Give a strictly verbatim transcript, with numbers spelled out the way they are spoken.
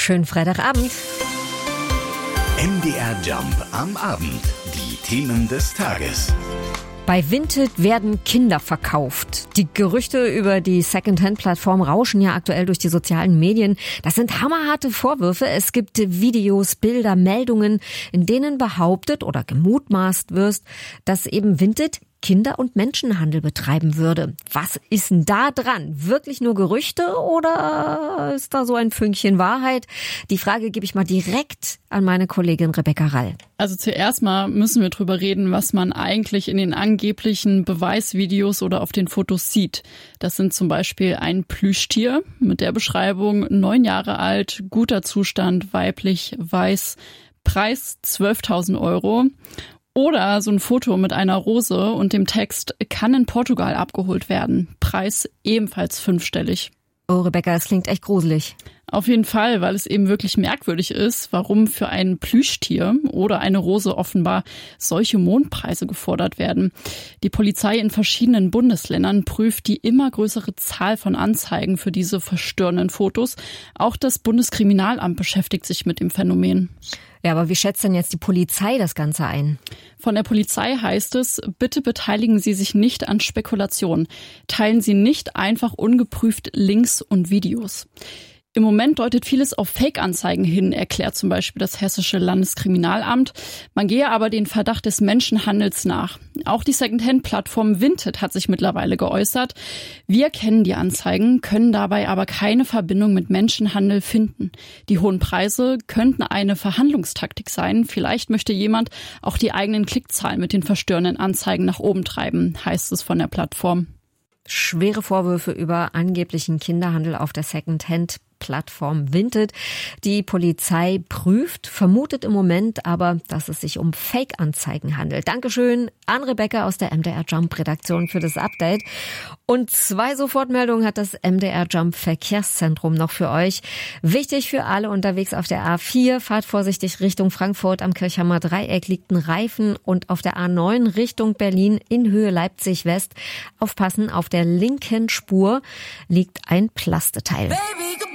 Schönen Freitagabend. M D R Jump am Abend. Die Themen des Tages. Bei Vinted werden Kinder verkauft. Die Gerüchte über die Secondhand-Plattform rauschen ja aktuell durch die sozialen Medien. Das sind hammerharte Vorwürfe. Es gibt Videos, Bilder, Meldungen, in denen behauptet oder gemutmaßt wird, dass eben Vinted Kinder- und Menschenhandel betreiben würde. Was ist denn da dran? Wirklich nur Gerüchte oder ist da so ein Fünkchen Wahrheit? Die Frage gebe ich mal direkt an meine Kollegin Rebecca Rall. Also zuerst mal müssen wir drüber reden, was man eigentlich in den angeblichen Beweisvideos oder auf den Fotos sieht. Das sind zum Beispiel ein Plüschtier mit der Beschreibung neun Jahre alt, guter Zustand, weiblich, weiß, Preis zwölftausend Euro. Oder so ein Foto mit einer Rose und dem Text, kann in Portugal abgeholt werden. Preis ebenfalls fünfstellig. Oh, Rebecca, das klingt echt gruselig. Auf jeden Fall, weil es eben wirklich merkwürdig ist, warum für ein Plüschtier oder eine Rose offenbar solche Mondpreise gefordert werden. Die Polizei in verschiedenen Bundesländern prüft die immer größere Zahl von Anzeigen für diese verstörenden Fotos. Auch das Bundeskriminalamt beschäftigt sich mit dem Phänomen. Ja, aber wie schätzt denn jetzt die Polizei das Ganze ein? Von der Polizei heißt es, bitte beteiligen Sie sich nicht an Spekulationen. Teilen Sie nicht einfach ungeprüft Links und Videos. Im Moment deutet vieles auf Fake-Anzeigen hin, erklärt zum Beispiel das Hessische Landeskriminalamt. Man gehe aber den Verdacht des Menschenhandels nach. Auch die Secondhand-Plattform Vinted hat sich mittlerweile geäußert. Wir kennen die Anzeigen, können dabei aber keine Verbindung mit Menschenhandel finden. Die hohen Preise könnten eine Verhandlungstaktik sein. Vielleicht möchte jemand auch die eigenen Klickzahlen mit den verstörenden Anzeigen nach oben treiben, heißt es von der Plattform. Schwere Vorwürfe über angeblichen Kinderhandel auf der Secondhand Plattform Vinted. Die Polizei prüft, vermutet im Moment aber, dass es sich um Fake-Anzeigen handelt. Dankeschön an Rebecca aus der M D R Jump Redaktion für das Update. Und zwei Sofortmeldungen hat das M D R Jump Verkehrszentrum noch für euch. Wichtig für alle unterwegs auf der A vier. Fahrt vorsichtig Richtung Frankfurt. Am Kirchhammer Dreieck liegt ein Reifen und auf der A neun Richtung Berlin in Höhe Leipzig West. Aufpassen, auf der linken Spur liegt ein Plasteteil. Baby,